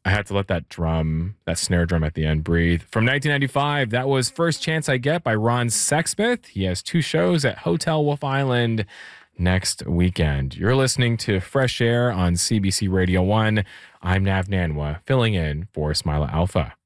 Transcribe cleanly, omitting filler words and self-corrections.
I had to let that snare drum at the end breathe. From 1995, that was First Chance I Get by Ron Sexsmith. He has 2 shows at Hotel Wolf Island next weekend. You're listening to Fresh Air on CBC Radio 1. I'm Nav Nanwa, filling in for Smiler Alpha.